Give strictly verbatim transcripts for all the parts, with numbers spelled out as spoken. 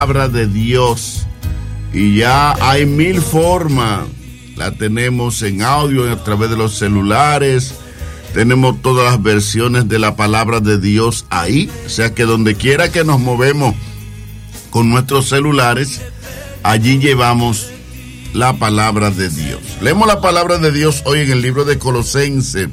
palabra de Dios. Y ya hay mil formas. La tenemos en audio a través de los celulares. Tenemos todas las versiones de la palabra de Dios ahí. O sea que donde quiera que nos movemos con nuestros celulares, allí llevamos la palabra de Dios. Leemos la palabra de Dios hoy en el libro de Colosenses.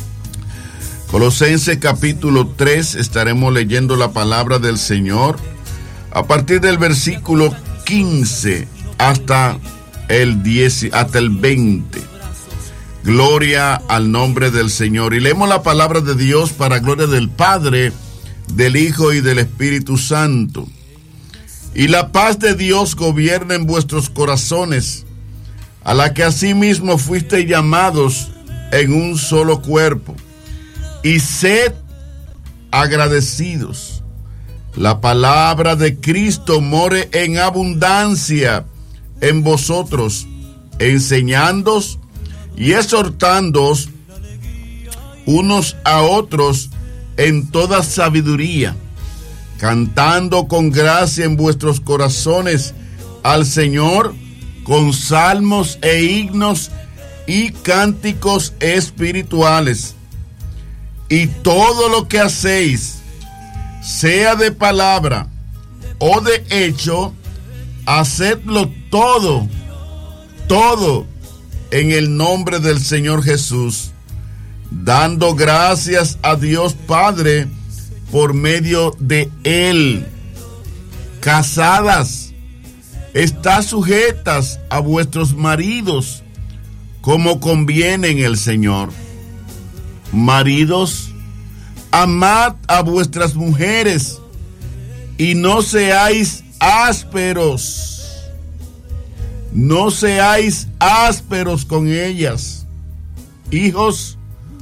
Colosenses capítulo tres, estaremos leyendo la palabra del Señor a partir del versículo quince hasta el diez, hasta el veinte. Gloria al nombre del Señor. Y leemos la palabra de Dios para gloria del Padre, del Hijo y del Espíritu Santo. Y la paz de Dios gobierna en vuestros corazones, a la que asimismo fuisteis llamados en un solo cuerpo. Y sed agradecidos. La palabra de Cristo more en abundancia en vosotros, enseñándoos y exhortándoos unos a otros en toda sabiduría, cantando con gracia en vuestros corazones al Señor con salmos e himnos y cánticos espirituales. Y todo lo que hacéis, sea de palabra o de hecho, hacedlo todo, todo en el nombre del Señor Jesús, dando gracias a Dios Padre por medio de Él. Casadas, estad sujetas a vuestros maridos, como conviene en el Señor. Maridos, amad a vuestras mujeres y no seáis ásperos. No seáis ásperos con ellas. Hijos,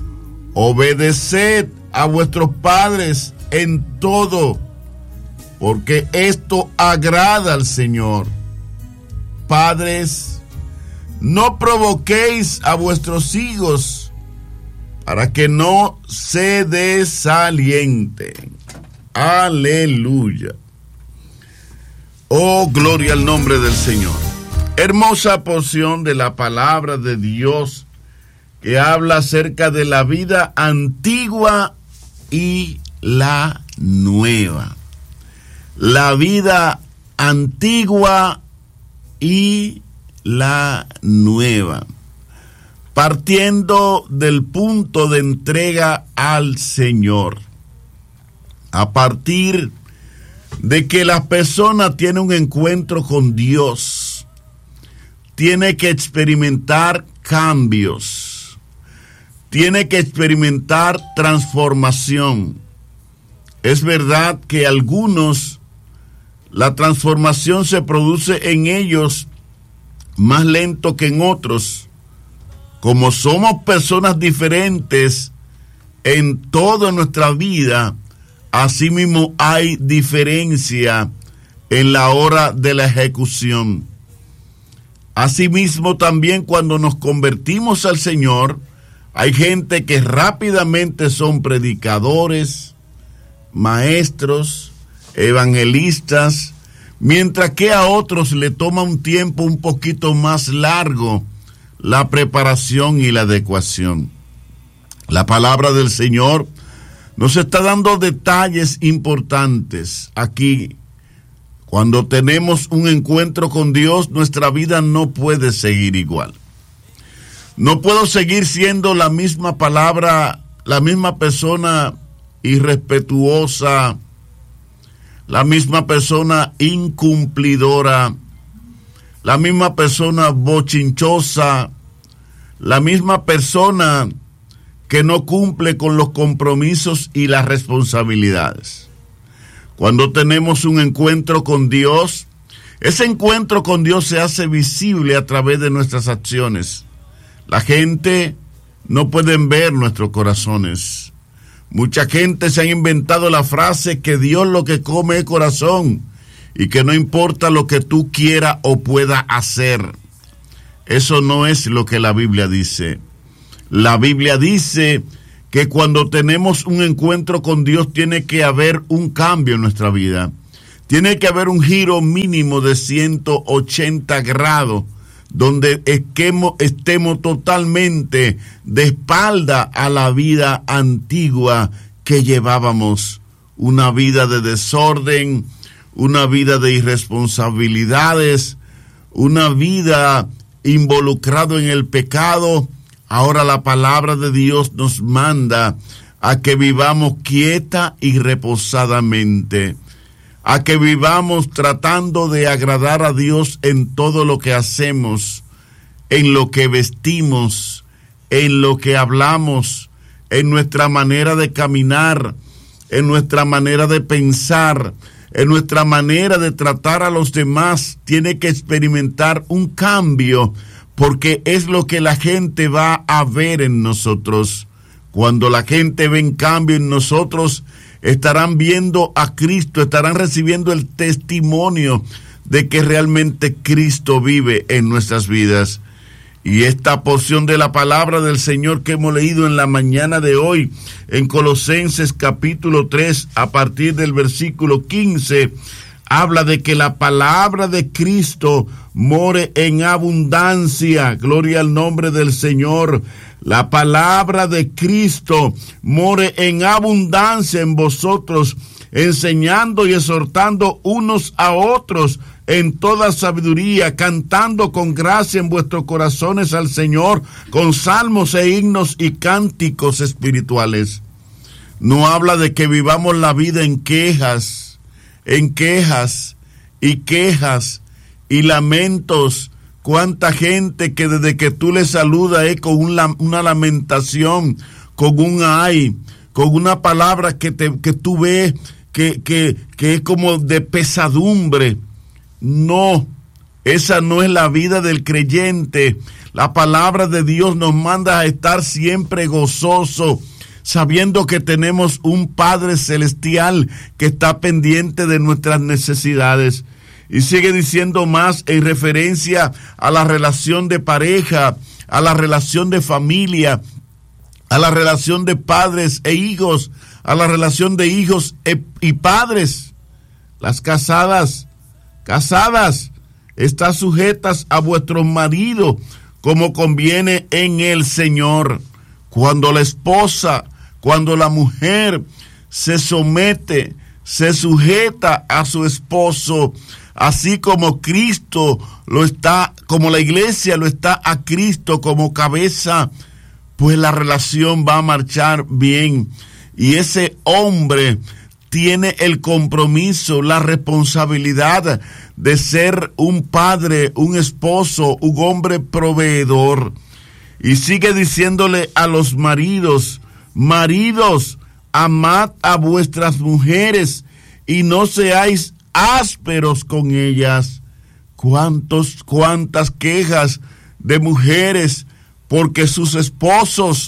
obedeced a vuestros padres en todo, porque esto agrada al Señor. Padres, no provoquéis a vuestros hijos para que no se desalienten. Aleluya. Oh, gloria al nombre del Señor. Hermosa porción de la palabra de Dios que habla acerca de la vida antigua y la nueva. La vida antigua y la nueva. Partiendo del punto de entrega al Señor. A partir de que la persona tiene un encuentro con Dios, tiene que experimentar cambios, tiene que experimentar transformación. Es verdad que algunos, la transformación se produce en ellos más lento que en otros. Como somos personas diferentes en toda nuestra vida, asimismo hay diferencia en la hora de la ejecución. Asimismo también cuando nos convertimos al Señor, hay gente que rápidamente son predicadores, maestros, evangelistas, mientras que a otros le toma un tiempo un poquito más largo la preparación y la adecuación. La palabra del Señor nos está dando detalles importantes aquí. Cuando tenemos un encuentro con Dios, nuestra vida no puede seguir igual. No puedo seguir siendo la misma palabra, la misma persona irrespetuosa, la misma persona incumplidora, la misma persona bochinchosa, la misma persona que no cumple con los compromisos y las responsabilidades. Cuando tenemos un encuentro con Dios, ese encuentro con Dios se hace visible a través de nuestras acciones. La gente no puede ver nuestros corazones. Mucha gente se ha inventado la frase que Dios lo que come es corazón y que no importa lo que tú quieras o puedas hacer. Eso no es lo que la Biblia dice. La Biblia dice que cuando tenemos un encuentro con Dios tiene que haber un cambio en nuestra vida. Tiene que haber un giro mínimo de ciento ochenta grados, donde estemos, estemos totalmente de espalda a la vida antigua que llevábamos. Una vida de desorden, una vida de irresponsabilidades, una vida involucrada en el pecado. Ahora la palabra de Dios nos manda a que vivamos quieta y reposadamente, a que vivamos tratando de agradar a Dios en todo lo que hacemos, en lo que vestimos, en lo que hablamos, en nuestra manera de caminar, en nuestra manera de pensar, en nuestra manera de tratar a los demás. Tiene que experimentar un cambio, porque es lo que la gente va a ver en nosotros. Cuando la gente ve un cambio en nosotros, estarán viendo a Cristo, estarán recibiendo el testimonio de que realmente Cristo vive en nuestras vidas. Y esta porción de la palabra del Señor que hemos leído en la mañana de hoy, en Colosenses capítulo tres, a partir del versículo quince, habla de que la palabra de Cristo more en abundancia. Gloria al nombre del Señor. La palabra de Cristo more en abundancia en vosotros, enseñando y exhortando unos a otros en toda sabiduría, cantando con gracia en vuestros corazones al Señor, con salmos e himnos y cánticos espirituales. No habla de que vivamos la vida en quejas, en quejas y quejas y lamentos. Cuánta gente que desde que tú le saludas es con un, una lamentación, con un ay, con una palabra que, te, que tú ves que, que, que es como de pesadumbre. No, esa no es la vida del creyente. La palabra de Dios nos manda a estar siempre gozoso, sabiendo que tenemos un Padre Celestial que está pendiente de nuestras necesidades. Y sigue diciendo más en referencia a la relación de pareja, a la relación de familia, a la relación de padres e hijos, a la relación de hijos e, y padres. Las casadas, casadas, están sujetas a vuestros maridos como conviene en el Señor. Cuando la esposa, cuando la mujer se somete, se sujeta a su esposo, así como Cristo lo está, como la iglesia lo está a Cristo como cabeza, pues la relación va a marchar bien. Y ese hombre tiene el compromiso, la responsabilidad de ser un padre, un esposo, un hombre proveedor. Y sigue diciéndole a los maridos: maridos, amad a vuestras mujeres y no seáis ásperos con ellas. Cuántos, cuántas quejas de mujeres porque sus esposos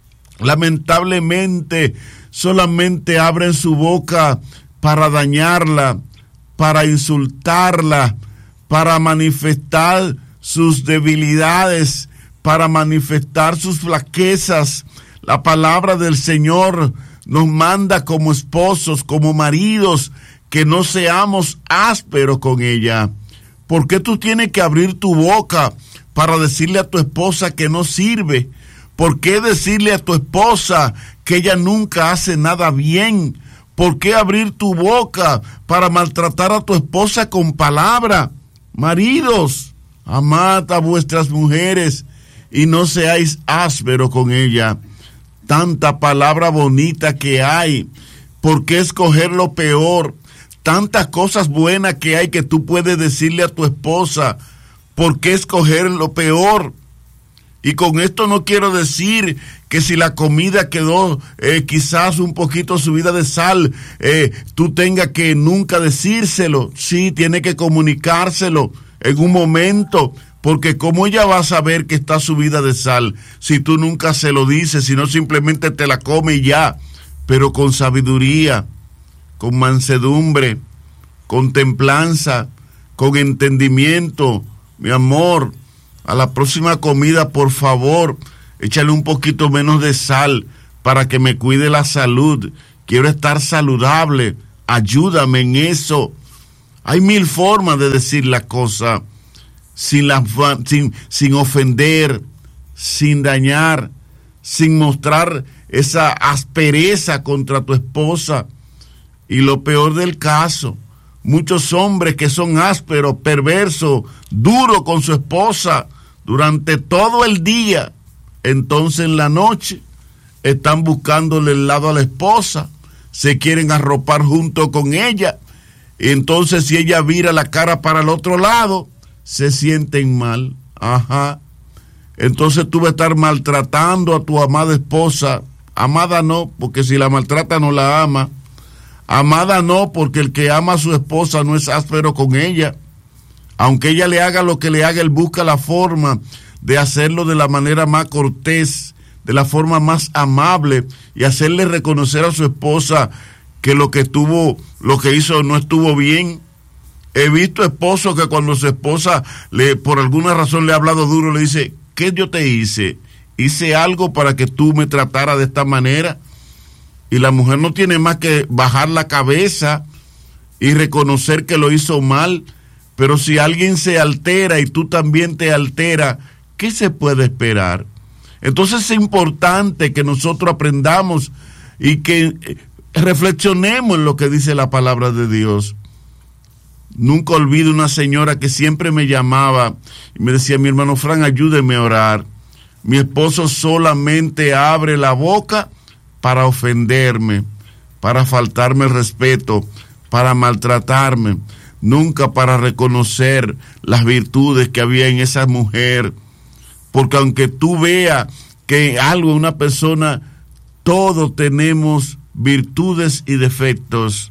lamentablemente solamente abren su boca para dañarla, para insultarla, para manifestar sus debilidades, para manifestar sus flaquezas. La palabra del Señor nos manda como esposos, como maridos, que no seamos ásperos con ella. ¿Por qué tú tienes que abrir tu boca para decirle a tu esposa que no sirve? ¿Por qué decirle a tu esposa que ella nunca hace nada bien? ¿Por qué abrir tu boca para maltratar a tu esposa con palabra? Maridos, amad a vuestras mujeres y no seáis ásperos con ella. Tanta palabra bonita que hay. ¿Por qué escoger lo peor? Tantas cosas buenas que hay que tú puedes decirle a tu esposa. ¿Por qué escoger lo peor? Y con esto no quiero decir que si la comida quedó eh, quizás un poquito subida de sal, eh, tú tengas que nunca decírselo. Sí, tiene que comunicárselo en un momento, porque ¿cómo ella va a saber que está subida de sal si tú nunca se lo dices, sino simplemente te la come y ya? Pero con sabiduría, con mansedumbre, con templanza, con entendimiento. Mi amor, a la próxima comida, por favor, échale un poquito menos de sal para que me cuide la salud. Quiero estar saludable, ayúdame en eso. Hay mil formas de decir las cosas sin, la, sin, sin ofender, sin dañar, sin mostrar esa aspereza contra tu esposa. Y lo peor del caso, muchos hombres que son ásperos, perversos, duros con su esposa durante todo el día, entonces en la noche están buscándole el lado a la esposa, se quieren arropar junto con ella, y entonces si ella vira la cara para el otro lado, se sienten mal. Ajá. Entonces tú vas a estar maltratando a tu amada esposa. Amada no, porque si la maltrata no la ama. Amada no, porque el que ama a su esposa no es áspero con ella. Aunque ella le haga lo que le haga, él busca la forma de hacerlo de la manera más cortés, de la forma más amable, y hacerle reconocer a su esposa que lo que tuvo, lo que hizo no estuvo bien. He visto esposos que cuando su esposa le, por alguna razón le ha hablado duro, le dice: ¿qué yo te hice? Hice algo para que tú me trataras de esta manera. Y la mujer no tiene más que bajar la cabeza y reconocer que lo hizo mal. Pero si alguien se altera y tú también te alteras, ¿qué se puede esperar? Entonces es importante que nosotros aprendamos y que reflexionemos en lo que dice la palabra de Dios. Nunca olvido una señora que siempre me llamaba y me decía: mi hermano Fran, ayúdeme a orar. Mi esposo solamente abre la boca para ofenderme, para faltarme el respeto, para maltratarme, nunca para reconocer las virtudes que había en esa mujer. Porque aunque tú veas que algo en una persona, todos tenemos virtudes y defectos.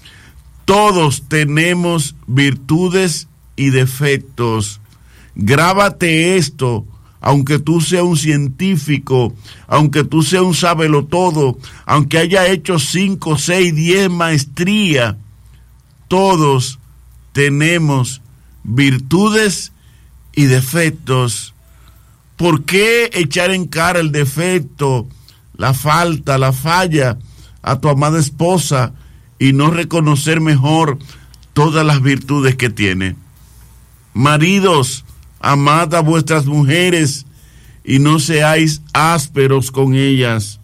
Todos tenemos virtudes y defectos. Grábate esto, aunque tú seas un científico, aunque tú seas un sabelotodo, aunque haya hecho cinco, seis, diez maestrías, todos tenemos virtudes y defectos. ¿Por qué echar en cara el defecto, la falta, la falla a tu amada esposa y no reconocer mejor todas las virtudes que tiene? Maridos, amad a vuestras mujeres y no seáis ásperos con ellas.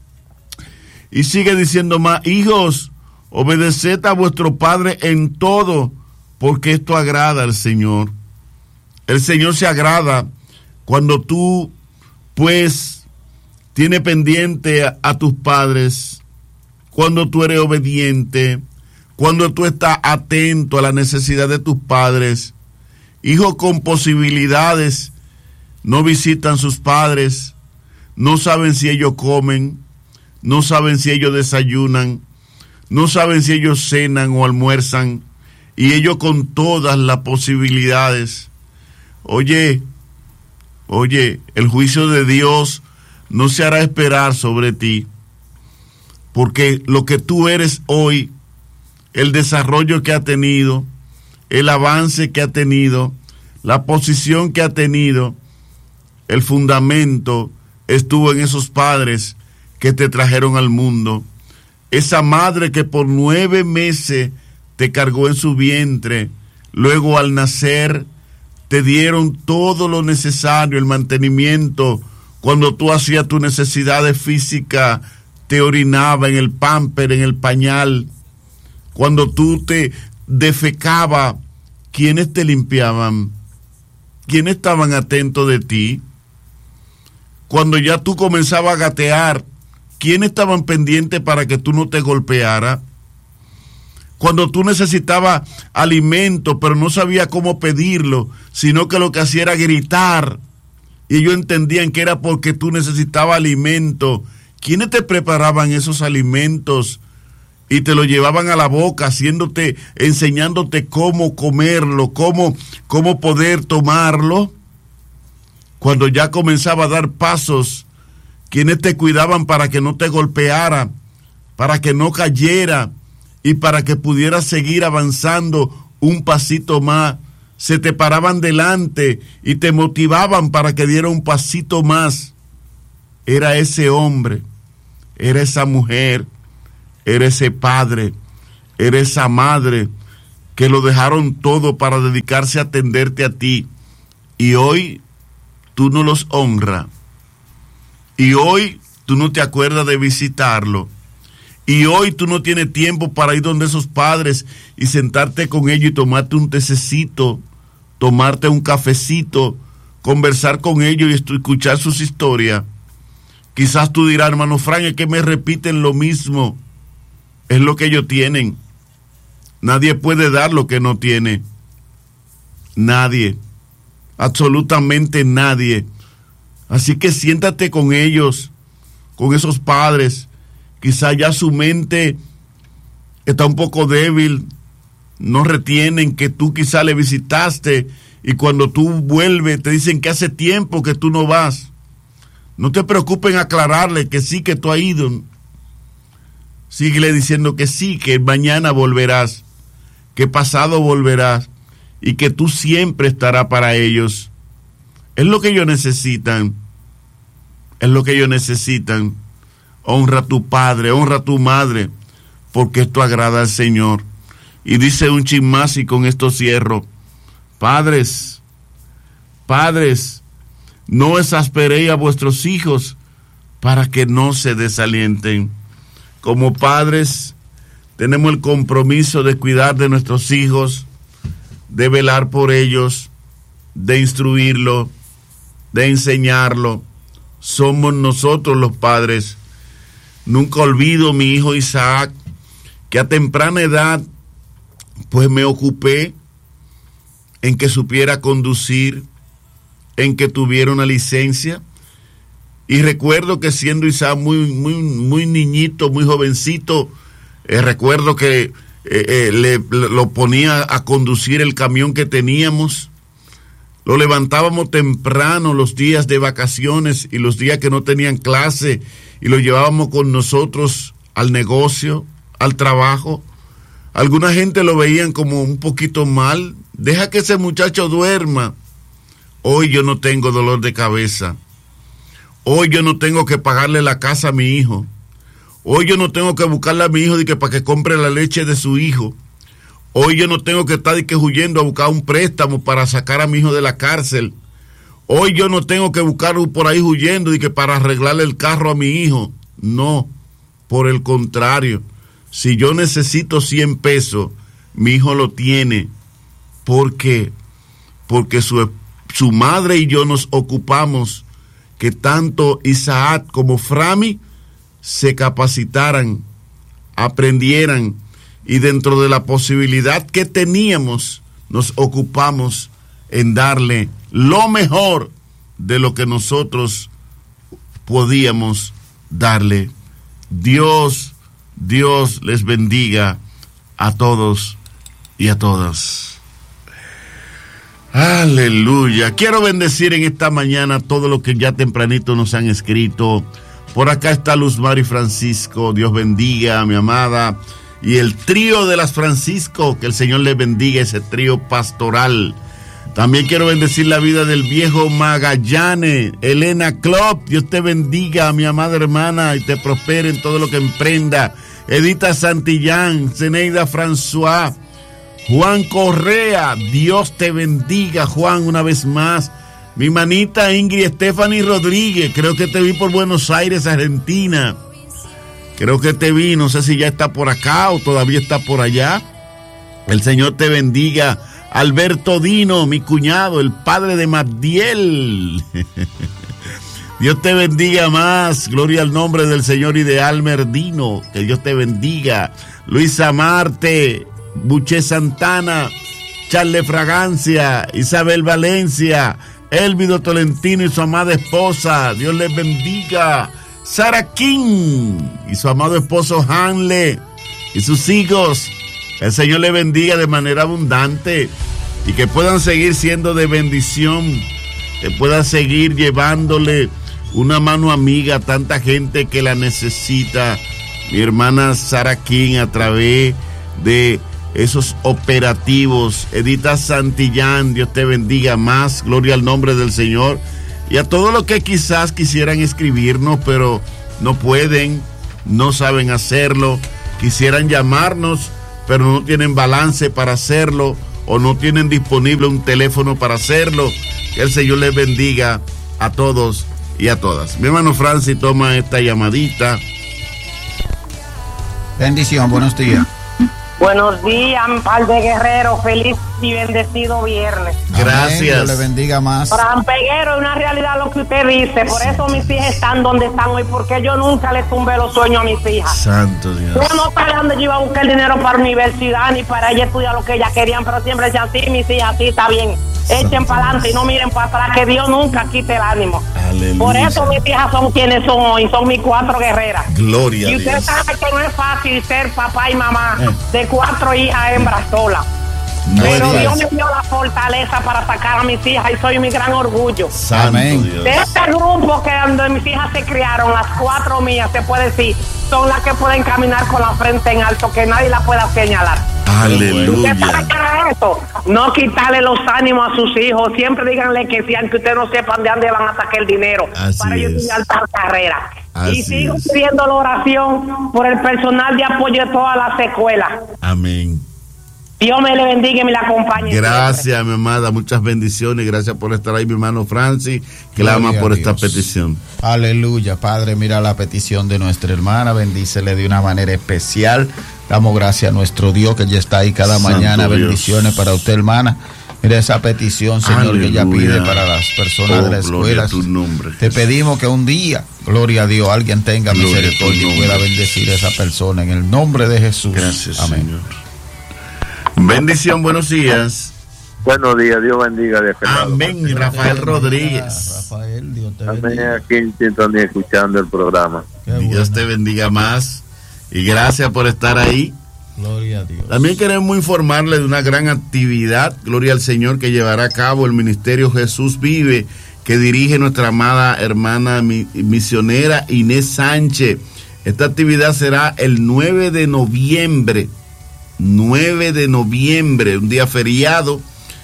Y sigue diciendo más: hijos, obedeced a vuestro padre en todo, porque esto agrada al Señor. El Señor se agrada cuando tú, pues, tienes pendiente a, a tus padres, cuando tú eres obediente, cuando tú estás atento a la necesidad de tus padres. Hijos con posibilidades no visitan sus padres, no saben si ellos comen, no saben si ellos desayunan, no saben si ellos cenan o almuerzan, y ellos con todas las posibilidades. Oye, oye, el juicio de Dios no se hará esperar sobre ti, porque lo que tú eres hoy, el desarrollo que ha tenido, el avance que ha tenido, la posición que ha tenido, el fundamento estuvo en esos padres que te trajeron al mundo. Esa madre que por nueve meses te cargó en su vientre, luego al nacer te dieron todo lo necesario, el mantenimiento. Cuando tú hacías tus necesidades físicas, te orinaba en el pamper, en el pañal. Cuando tú te defecaba, ¿quiénes te limpiaban? ¿Quiénes estaban atentos de ti? Cuando ya tú comenzabas a gatear, ¿quiénes estaban pendientes para que tú no te golpearas? Cuando tú necesitabas alimento, pero no sabías cómo pedirlo, sino que lo que hacía era gritar, y ellos entendían que era porque tú necesitabas alimento, ¿quiénes te preparaban esos alimentos y te lo llevaban a la boca, haciéndote, enseñándote cómo comerlo, cómo, cómo poder tomarlo? Cuando ya comenzaba a dar pasos, ¿quiénes te cuidaban para que no te golpeara, para que no cayera y para que pudieras seguir avanzando un pasito más? Se te paraban delante y te motivaban para que diera un pasito más. Era ese hombre, era esa mujer, era ese padre, era esa madre que lo dejaron todo para dedicarse a atenderte a ti, y hoy tú no los honras, y hoy tú no te acuerdas de visitarlo, y hoy tú no tienes tiempo para ir donde esos padres y sentarte con ellos y tomarte un tececito, tomarte un cafecito, conversar con ellos y escuchar sus historias. Quizás tú dirás, hermano Frank, es que me repiten lo mismo. Es lo que ellos tienen. Nadie puede dar lo que no tiene. Nadie. Absolutamente nadie. Así que siéntate con ellos, con esos padres. Quizás ya su mente está un poco débil. No retienen que tú quizás le visitaste, y cuando tú vuelves te dicen que hace tiempo que tú no vas. No te preocupes en aclararle que sí, que tú has ido. Síguele diciendo que sí, que mañana volverás, que pasado volverás, y que tú siempre estarás para ellos. Es lo que ellos necesitan. Es lo que ellos necesitan. Honra a tu padre, honra a tu madre, porque esto agrada al Señor. Y dice un chin más, y con esto cierro. Padres, padres, no exasperéis a vuestros hijos para que no se desalienten. Como padres, tenemos el compromiso de cuidar de nuestros hijos, de velar por ellos, de instruirlo, de enseñarlo. Somos nosotros los padres. Nunca olvido mi hijo Isaac, que a temprana edad, pues me ocupé en que supiera conducir, en que tuviera una licencia. Y recuerdo que siendo Isaac muy, muy, muy niñito, muy jovencito, eh, recuerdo que eh, eh, le, lo ponía a conducir el camión que teníamos. Lo levantábamos temprano los días de vacaciones y los días que no tenían clase, y lo llevábamos con nosotros al negocio, al trabajo. Alguna gente lo veían como un poquito mal. Deja que ese muchacho duerma. Hoy yo no tengo dolor de cabeza. Hoy yo no tengo que pagarle la casa a mi hijo. Hoy yo no tengo que buscarle a mi hijo de que para que compre la leche de su hijo. Hoy yo no tengo que estar de que huyendo a buscar un préstamo para sacar a mi hijo de la cárcel. Hoy yo no tengo que buscar por ahí huyendo de que para arreglarle el carro a mi hijo. No, por el contrario. Si yo necesito cien pesos, mi hijo lo tiene. ¿Por qué? Porque su, su madre y yo nos ocupamos que tanto Isaac como Frami se capacitaran, aprendieran, y dentro de la posibilidad que teníamos, nos ocupamos en darle lo mejor de lo que nosotros podíamos darle. Dios, Dios les bendiga a todos y a todas. Aleluya. Quiero bendecir en esta mañana todo lo que ya tempranito nos han escrito. Por acá está Luz Mari Francisco. Dios bendiga a mi amada. Y el trío de las Francisco, que el Señor les bendiga, ese trío pastoral. También quiero bendecir la vida del viejo Magallanes, Elena Club. Dios te bendiga, mi amada hermana, y te prospere en todo lo que emprenda. Edita Santillán, Zeneida François, Juan Correa, Dios te bendiga, Juan, una vez más. Mi manita Ingrid Stephanie Rodríguez, creo que te vi por Buenos Aires, Argentina. Creo que te vi, no sé si ya está por acá o todavía está por allá. El Señor te bendiga. Alberto Dino, mi cuñado, el padre de Madiel. Dios te bendiga más. Gloria al nombre del Señor y de Almer Dino. Que Dios te bendiga. Luisa Marte, Buché Santana, Charles Fragancia, Isabel Valencia, Elvido Tolentino y su amada esposa. Dios les bendiga. Sara King y su amado esposo Hanle y sus hijos. El Señor le bendiga de manera abundante y que puedan seguir siendo de bendición, que puedan seguir llevándole una mano amiga a tanta gente que la necesita. Mi hermana Sara King, a través de esos operativos. Edita Santillán, Dios te bendiga más. Gloria al nombre del Señor. Y a todos los que quizás quisieran escribirnos, pero no pueden, no saben hacerlo, quisieran llamarnos, pero no tienen balance para hacerlo o no tienen disponible un teléfono para hacerlo. Que el Señor les bendiga a todos y a todas. Mi hermano Francis toma esta llamadita. Bendición, buenos días. Buenos días, par de guerreros, feliz y bendecido viernes. Gracias. Dios le bendiga más. Fran Peguero, es una realidad lo que usted dice, por eso mis hijas están donde están hoy, porque yo nunca les tumbé los sueños a mis hijas. Santo Dios. Yo no sabía dónde yo iba a buscar el dinero para la universidad, ni para ella estudiar lo que ellas querían, pero siempre decían, sí, mis hijas, sí, está bien. Echen para adelante y no miren para atrás, que Dios nunca quite el ánimo. Aleluya. Por eso mis hijas son quienes son hoy, son mis cuatro guerreras. Gloria a Y usted Dios. sabe que no es fácil ser papá y mamá Eh. de cuatro hijas hembras solas. No Pero es Dios me fácil. dio la fortaleza para sacar a mis hijas y soy mi gran orgullo. Santo Amén. Dios. De este grupo que donde mis hijas se criaron, las cuatro mías, se puede decir, son las que pueden caminar con la frente en alto, que nadie la pueda señalar. Aleluya. ¿Usted sabe qué era eso? No quitarle los ánimos a sus hijos. Siempre díganle que si aunque ustedes no sepan de dónde van a sacar el dinero Así para ellos es. estudiar tal carrera. Así y sigo es. pidiendo la oración por el personal de apoyo de todas las escuelas. Amén. Dios me le bendiga y me la acompañe. Gracias, mi amada, muchas bendiciones. Gracias por estar ahí, mi hermano Francis. Clama Gloria por a esta Dios. petición. Aleluya, Padre, mira la petición de nuestra hermana, bendícele de una manera especial. Damos gracias a nuestro Dios que ya está ahí cada Santo mañana. Dios. Bendiciones para usted, hermana. Mira esa petición, Señor, que ella Aleluya. pide para las personas Oh, de la gloria escuela. a tu nombre, Te Jesús. pedimos que un día, gloria a Dios, alguien tenga Gloria a tu misericordia y nombre, pueda bendecir a esa persona en el nombre de Jesús. Gracias, Amén. Señor. Bendición, buenos días. Buenos días, Dios bendiga de este lado. Amén, Rafael Rodríguez. Rafael, Dios te Amén, bendiga. aquí en sintonía escuchando el programa. Qué Dios bueno. te bendiga más. Y gracias por estar ahí. Gloria a Dios. También queremos informarle de una gran actividad, gloria al Señor, que llevará a cabo el Ministerio Jesús Vive, que dirige nuestra amada hermana mi- misionera Inés Sánchez. Esta actividad será el nueve de noviembre, nueve de noviembre, un día feriado,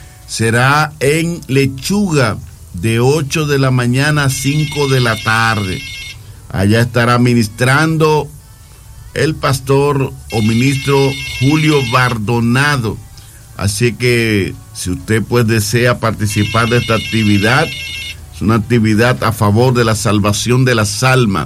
será en Lechuga, de ocho de la mañana a cinco de la tarde. Allá estará ministrando el pastor o ministro Julio Bardonado. Así que si usted pues desea participar de esta actividad, es una actividad a favor de la salvación de las almas,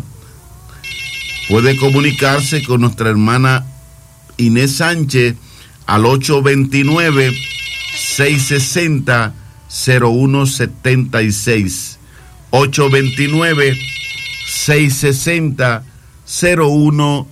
puede comunicarse con nuestra hermana Inés Sánchez al ocho dos nueve, seis seis cero, cero uno siete seis. ocho dos nueve, seis seis cero, cero uno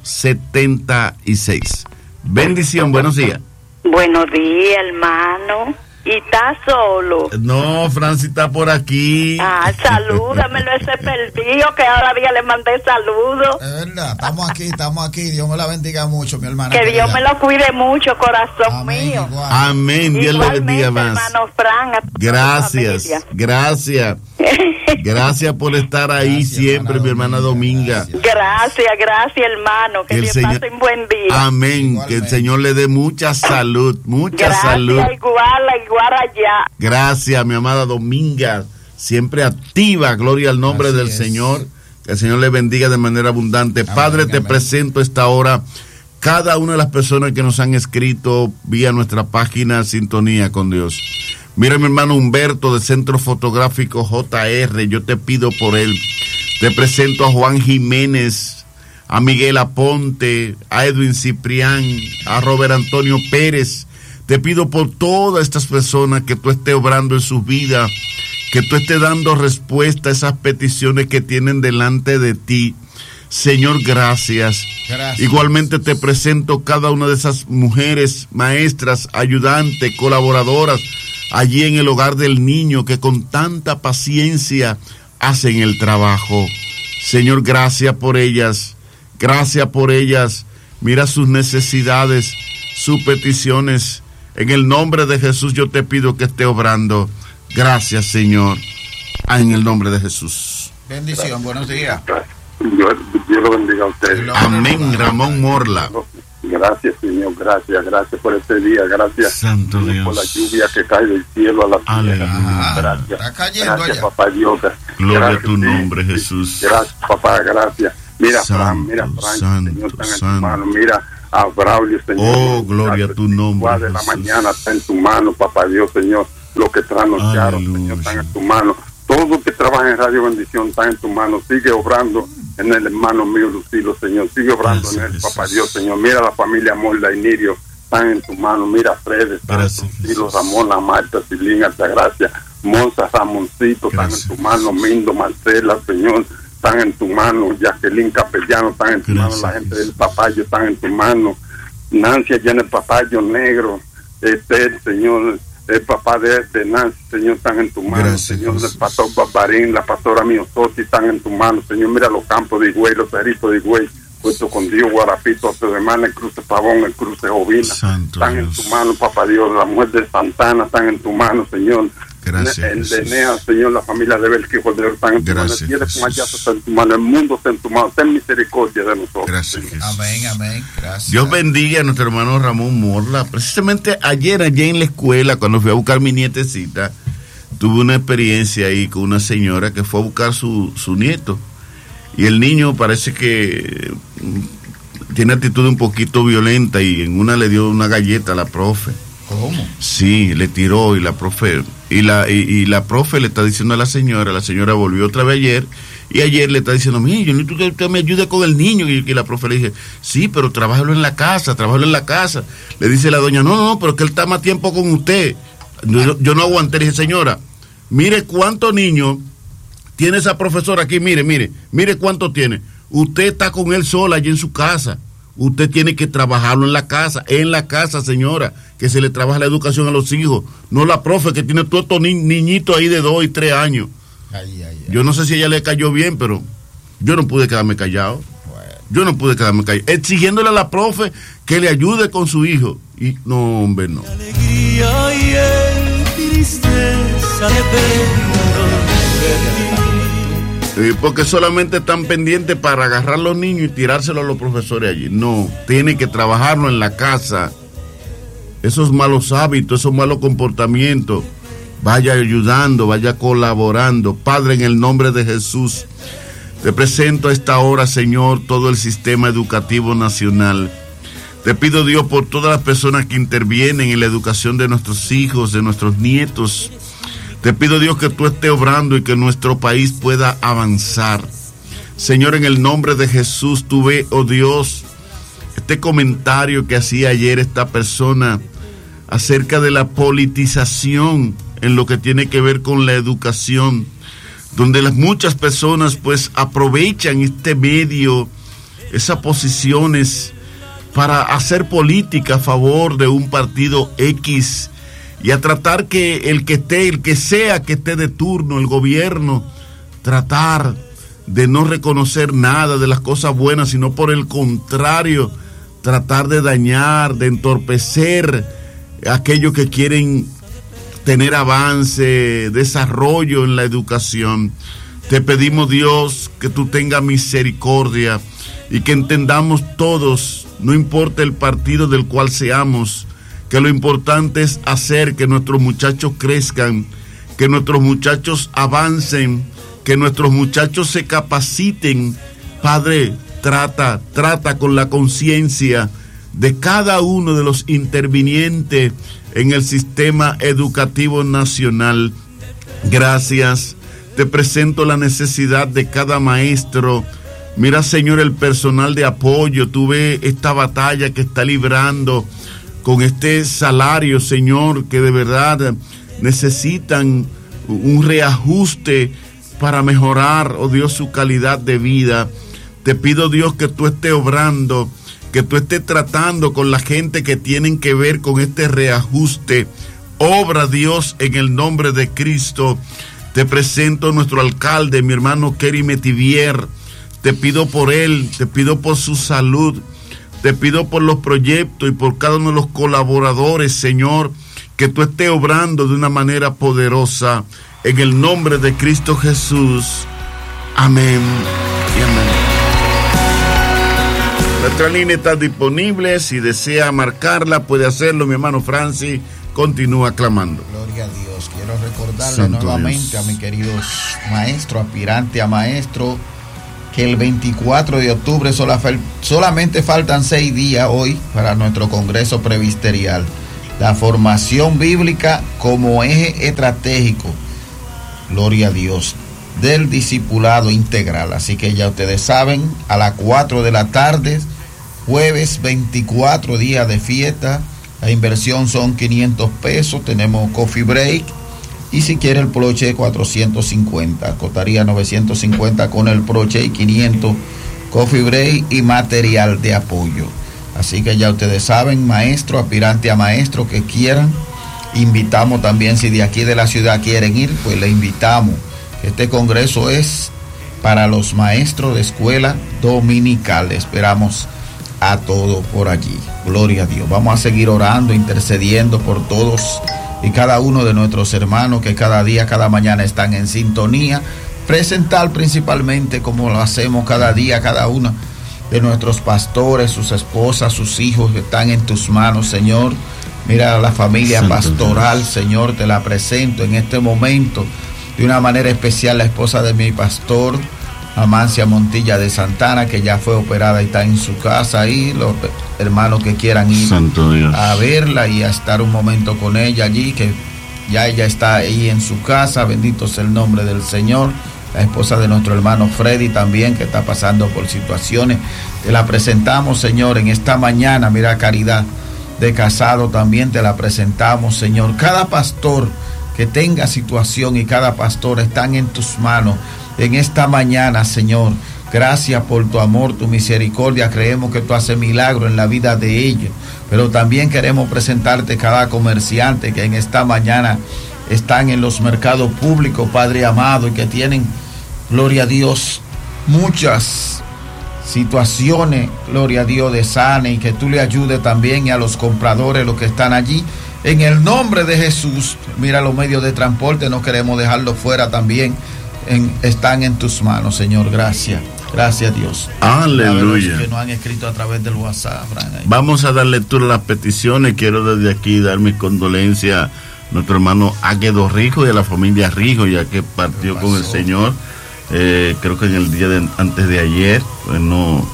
siete seis. Bendición, buenos días. Buenos días, hermano. ¿Y estás solo? No, Francis está por aquí. Ah, salúdamelo ese perdido que ahora día le mandé saludos. Es verdad, estamos aquí, estamos aquí. Dios me la bendiga mucho, mi hermana. Que Dios querida. me lo cuide mucho, corazón Amén, mío. igual. Amén, Dios le bendiga Igualmente, más. hermano Fran, a toda la Gracias, familia. gracias. Gracias por estar ahí Gracias, siempre, mi hermana Dominga. gracias. Gracias, gracias, hermano. Que El Dios Señor- pase un buen día. Amén, que el Igualmente. Señor le dé mucha salud, mucha Gracias, salud. igual, igual allá. Gracias, mi amada Dominga, siempre activa, gloria al nombre Así del es. Señor. Que el Señor le bendiga de manera abundante. Amén, Padre, te amén. presento esta hora cada una de las personas que nos han escrito vía nuestra página Sintonía con Dios. Mira, mi hermano Humberto del Centro Fotográfico J R, yo te pido por él. Te presento a Juan Jiménez, a Miguel Aponte, a Edwin Ciprián, a Robert Antonio Pérez. Te pido por todas estas personas que tú estés obrando en sus vidas, que tú estés dando respuesta a esas peticiones que tienen delante de ti. Señor, gracias. Gracias. Igualmente te presento cada una de esas mujeres, maestras, ayudantes, colaboradoras, allí en el hogar del niño, que con tanta paciencia hacen el trabajo. Señor, gracias por ellas, gracias por ellas. Mira sus necesidades, sus peticiones. En el nombre de Jesús yo te pido que esté obrando. Gracias, Señor. Ah, en el nombre de Jesús. Bendición, buenos días. Dios, Dios lo bendiga a ustedes. Amén, Ramón Morla. Gracias, Señor, gracias, gracias por este día, gracias Santo Dios. por la lluvia que cae del cielo a la tierra. Aleluya. Gracias, Está cayendo gracias, allá. papá Dios. Gloria Gracias, a tu sí, nombre, sí. Jesús. Gracias, papá, gracias. Mira, Santo, Fran, mira, Fran, santo, Señor, está en tu santo. mano. Mira, a Braulio, Señor. Oh, gloria a tu nombre, de la Jesús. mañana está en tu mano, papá Dios, Señor. Lo que trasnocharon, Aleluya. Señor, están en tu mano. Todo lo que trabaja en Radio Bendición está en tu mano. Sigue obrando en el hermano mío, Lucilo, Señor. Sigue obrando Gracias, en él, Jesús. papá Dios, Señor. Mira la familia Morla y Nirio, están en tu mano. Mira Fred, están Gracias, en tu Lucilo, Jesús. Ramón, la Marta, Silín, Altagracia, Monza, Ramoncito, están Gracias, en tu mano. Mindo, Marcela, Señor, están en tu mano. Jacqueline Capellano, están en tu Gracias, mano. La gente Jesús. del Papayo, están en tu mano. Nancy allá en el Papayo Negro, este, Señor, el papá de, de Nancy, Señor, están en tu mano. Gracias, Señor, Jesús. el pastor Barbarín, la pastora Miosotti, están en tu mano. Señor, mira los campos de Higüey, los cerritos de Higüey, Puerto Condío, Guarapito, Hermana, el Cruce Pavón, el Cruce Jovina, Santo están Dios. en tu mano, papá Dios. La mujer de Santana, están en tu mano, Señor. Gracias, El de Jesús. Enea, Señor, la familia de Belquijo de están en tu Gracias, mano. Tienes con Jesús. allá está en tu mano, el mundo está en tu mano. Ten misericordia de nosotros. Gracias, Señor. Jesús. Amén, amén. Gracias. Dios bendiga a nuestro hermano Ramón Morla. Precisamente ayer, allá en la escuela, cuando fui a buscar mi nietecita, tuve una experiencia ahí con una señora que fue a buscar su, su nieto. Y el niño parece que mm, tiene actitud un poquito violenta y en una le dio una galleta a la profe. ¿Cómo? Sí, le tiró y la profe y la y, y la profe le está diciendo a la señora, la señora volvió otra vez ayer y ayer le está diciendo, mire, yo necesito que usted me ayude con el niño y, y la profe le dije, sí, pero trabájalo en la casa, trabájalo en la casa. Le dice la doña, no, no, pero que él está más tiempo con usted. Yo, yo no aguanté, le dije, señora, mire cuántos niños tiene esa profesora aquí, mire, mire, mire cuánto tiene. Usted está con él sola allí en su casa. Usted tiene que trabajarlo en la casa, en la casa, señora, que se le trabaja la educación a los hijos, no la profe que tiene todos estos ni niñitos ahí de dos y tres años. Ay, ay, ay. Yo no sé si a ella le cayó bien, pero yo no pude quedarme callado. Bueno. Yo no pude quedarme callado. Exigiéndole a la profe que le ayude con su hijo. Y no, hombre, no. Alegría y el tristeza Eh, porque solamente están pendientes para agarrar a los niños y tirárselos a los profesores allí. No, tiene que trabajarlo en la casa. Esos malos hábitos, esos malos comportamientos, vaya ayudando, vaya colaborando. Padre, en el nombre de Jesús, te presento a esta hora, Señor, todo el sistema educativo nacional. Te pido, Dios, por todas las personas que intervienen en la educación de nuestros hijos, de nuestros nietos. Te pido, Dios, que tú estés obrando y que nuestro país pueda avanzar. Señor, en el nombre de Jesús, tú ve, oh Dios, este comentario que hacía ayer esta persona acerca de la politización en lo que tiene que ver con la educación, donde las muchas personas pues aprovechan este medio, esas posiciones para hacer política a favor de un partido X y a tratar que el que esté, el que sea que esté de turno, el gobierno, tratar de no reconocer nada de las cosas buenas, sino por el contrario, tratar de dañar, de entorpecer aquellos que quieren tener avance, desarrollo en la educación. Te pedimos, Dios, que tú tengas misericordia y que entendamos todos, no importa el partido del cual seamos, que lo importante es hacer que nuestros muchachos crezcan, que nuestros muchachos avancen, que nuestros muchachos se capaciten. Padre, trata, trata con la conciencia de cada uno de los intervinientes en el sistema educativo nacional. Gracias. Te presento la necesidad de cada maestro. Mira, Señor, el personal de apoyo. Tú ves esta batalla que está librando con este salario, Señor, que de verdad necesitan un reajuste para mejorar, oh Dios, su calidad de vida. Te pido, Dios, que tú estés obrando, que tú estés tratando con la gente que tienen que ver con este reajuste. Obra, Dios, en el nombre de Cristo. Te presento a nuestro alcalde, mi hermano Kerry Metivier. Te pido por él, te pido por su salud, te pido por los proyectos y por cada uno de los colaboradores, Señor, que tú estés obrando de una manera poderosa. En el nombre de Cristo Jesús. Amén y amén. Nuestra línea está disponible. Si desea marcarla, puede hacerlo. Mi hermano Francis continúa clamando. Gloria a Dios. Quiero recordarle Santo nuevamente Dios. a mi querido maestro, aspirante a maestro, que el veinticuatro de octubre sola, solamente faltan seis días hoy para nuestro Congreso Presbiterial. La formación bíblica como eje estratégico, gloria a Dios, del discipulado integral. Así que ya ustedes saben, a las cuatro de la tarde, jueves veinticuatro, días de fiesta. La inversión son quinientos pesos, tenemos coffee break y si quiere el proche cuatrocientos cincuenta, costaría novecientos cincuenta con el proche y quinientos coffee break y material de apoyo. Así que ya ustedes saben, maestro, aspirante a maestro que quieran, invitamos también, si de aquí de la ciudad quieren ir, pues le invitamos. Este congreso es para los maestros de escuela dominical. Esperamos a todos por allí. Gloria a Dios. Vamos a seguir orando, intercediendo por todos y cada uno de nuestros hermanos que cada día, cada mañana están en sintonía. Presentar principalmente, como lo hacemos cada día, cada uno de nuestros pastores, sus esposas, sus hijos que están en tus manos, Señor. Mira a la familia Santo pastoral, Dios. Señor, te la presento en este momento de una manera especial, la esposa de mi pastor, Amancia Montilla de Santana, que ya fue operada y está en su casa ahí. Los hermanos que quieran ir a verla y a estar un momento con ella allí, que ya ella está ahí en su casa. Bendito sea el nombre del Señor. La esposa de nuestro hermano Freddy también, que está pasando por situaciones. Te la presentamos, Señor, en esta mañana. Mira, Caridad de Casado también te la presentamos, Señor. Cada pastor que tenga situación y cada pastor están en tus manos en esta mañana, Señor. Gracias por tu amor, tu misericordia. Creemos que tú haces milagro en la vida de ellos, pero también queremos presentarte cada comerciante que en esta mañana están en los mercados públicos, Padre amado, y que tienen, gloria a Dios, muchas situaciones, gloria a Dios, de sana, y que tú le ayudes también, y a los compradores, los que están allí, en el nombre de Jesús. Mira, los medios de transporte no queremos dejarlos fuera también. En, están en tus manos, Señor. Gracias, gracias, Dios. Aleluya. Que nos han escrito a través del WhatsApp, Fran. Vamos a dar lectura a las peticiones. Quiero desde aquí dar mis condolencias a nuestro hermano Águedo Rijo y a la familia Rijo, ya que partió con el Señor, eh, creo que en el día de, antes de ayer. Bueno,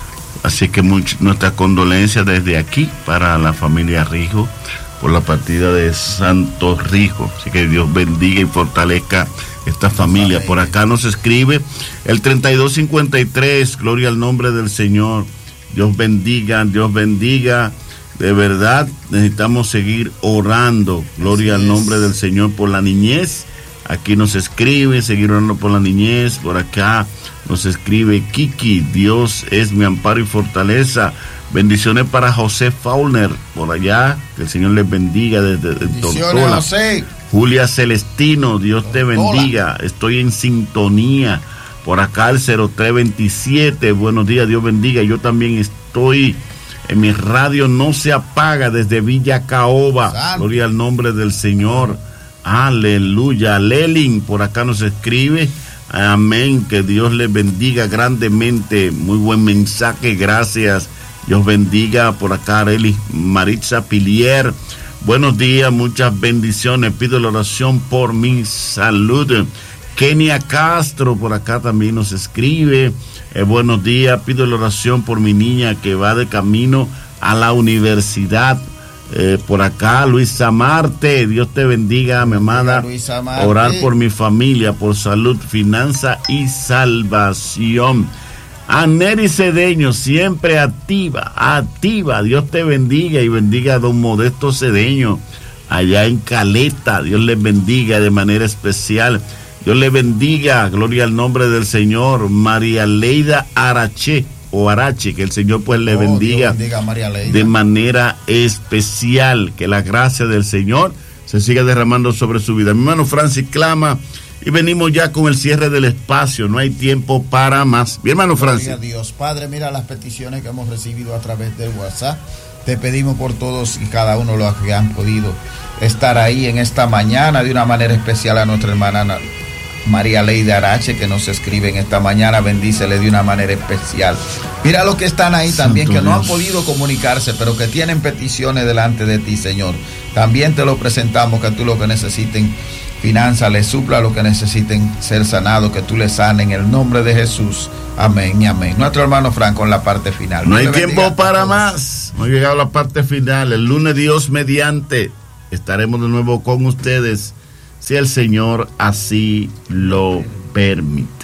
así que much, nuestras condolencias desde aquí para la familia Rijo por la partida de Santo Rijo. Así que Dios bendiga y fortalezca esta familia. Por acá nos escribe el treinta y dos cincuenta y tres, gloria al nombre del Señor. Dios bendiga, Dios bendiga. De verdad necesitamos seguir orando, gloria al nombre del Señor, por la niñez. Aquí nos escribe, seguir orando por la niñez. Por acá nos escribe Kiki, Dios es mi amparo y fortaleza. Bendiciones para José Faulner, por allá, que el Señor les bendiga desde, desde Tortola. José. Julia Celestino, Dios te bendiga. Estoy en sintonía. Por acá el cero tres veintisiete, buenos días, Dios bendiga. Yo también estoy en mi radio, no se apaga, desde Villa Caoba. Santo. Gloria al nombre del Señor. Aleluya. Lelin, por acá nos escribe. Amén, que Dios les bendiga grandemente. Muy buen mensaje, gracias. Dios bendiga. Por acá Arely Maritza Pilier. Buenos días, muchas bendiciones. Pido la oración por mi salud. Kenia Castro por acá también nos escribe. Eh, buenos días, pido la oración por mi niña que va de camino a la universidad. Eh, por acá Luisa Marte, Dios te bendiga, mi amada. Orar por mi familia, por salud, finanza y salvación. Aneri Cedeño, siempre activa, activa. Dios te bendiga y bendiga a don Modesto Cedeño, allá en Caleta. Dios les bendiga de manera especial. Dios les bendiga, gloria al nombre del Señor. María Leida Arache, o Arache, que el Señor pues le oh, bendiga, bendiga María Leida de manera especial. Que la gracia del Señor se siga derramando sobre su vida. Mi hermano Francis clama. Y venimos ya con el cierre del espacio, no hay tiempo para más. Mi hermano Francis. Gloria a Dios. Padre, mira las peticiones que hemos recibido a través del WhatsApp. Te pedimos por todos y cada uno los que han podido estar ahí en esta mañana, de una manera especial a nuestra hermana María Leida Arache, que nos escribe en esta mañana. Bendícele de una manera especial. Mira los que están ahí también, Santo que Dios. No han podido comunicarse, pero que tienen peticiones delante de ti, Señor. También te lo presentamos, que tú lo que necesiten finanzas les supla lo que necesiten ser sanados, que tú les sanes en el nombre de Jesús. Amén y amén. Nuestro hermano Franco en la parte final. No hay tiempo para más. Hemos llegado a la parte final. El lunes, Dios mediante, estaremos de nuevo con ustedes, si el Señor así lo permite.